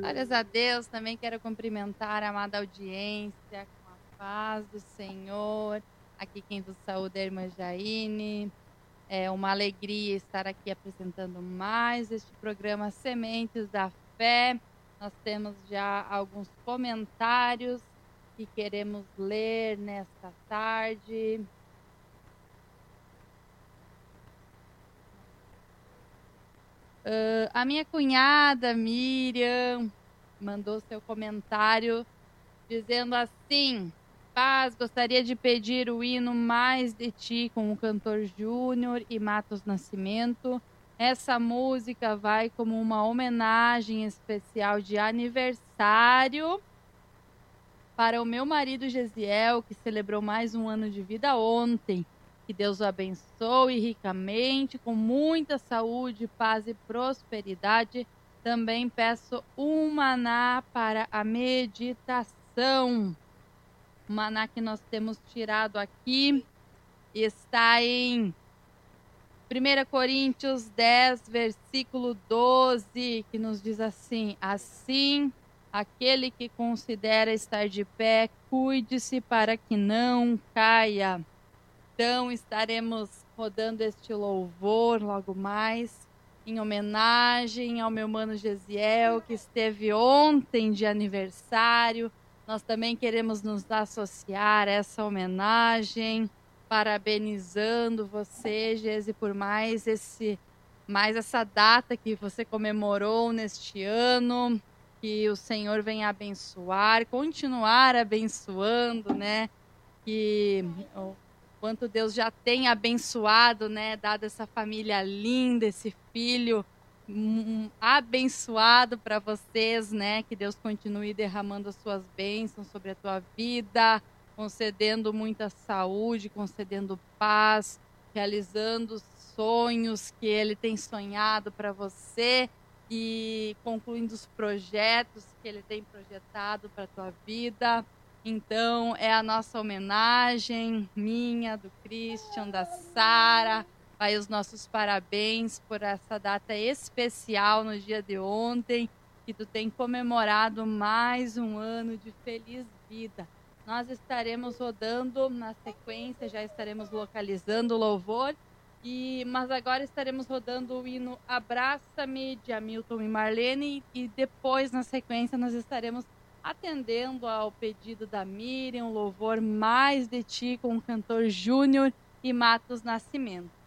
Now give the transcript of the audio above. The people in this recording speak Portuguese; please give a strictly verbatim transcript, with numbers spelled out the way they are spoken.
Glórias a Deus, também quero cumprimentar a amada audiência com a paz do Senhor. Aqui quem vos saúda é a irmã Jaine. É uma alegria estar aqui apresentando mais este programa Sementes da Fé. Nós temos já alguns comentários que queremos ler nesta tarde. Uh, a minha cunhada Miriam mandou seu comentário dizendo assim: Paz, gostaria de pedir o hino Mais de Ti com o cantor Júnior e Matos Nascimento. Essa música vai como uma homenagem especial de aniversário para o meu marido Gesiel, que celebrou mais um ano de vida ontem. Que Deus o abençoe ricamente, com muita saúde, paz e prosperidade. Também peço um maná para a meditação. O maná que nós temos tirado aqui está em primeira Coríntios dez, versículo doze, que nos diz assim: Assim, aquele que considera estar de pé, cuide-se para que não caia. Então, estaremos rodando este louvor logo mais, em homenagem ao meu mano Gesiel, que esteve ontem de aniversário. Nós também queremos nos associar a essa homenagem, parabenizando você, Gesi, por mais, esse, mais essa data que você comemorou neste ano. Que o Senhor venha abençoar, continuar abençoando, né? Que quanto Deus já tem abençoado, né? Dado essa família linda, esse filho um, abençoado para vocês, né? Que Deus continue derramando as suas bênçãos sobre a tua vida, concedendo muita saúde, concedendo paz, realizando sonhos que Ele tem sonhado para você e concluindo os projetos que Ele tem projetado para a tua vida. Então, é a nossa homenagem, minha, do Christian, da Sara. Vai os nossos parabéns por essa data especial no dia de ontem, que tu tem comemorado mais um ano de feliz vida. Nós estaremos rodando na sequência, já estaremos localizando o louvor, e, mas agora estaremos rodando o hino Abraça-me, de Hamilton e Marlene, e depois, na sequência, nós estaremos atendendo ao pedido da Miriam, um louvor Mais de Ti com o cantor Júnior e Matos Nascimento.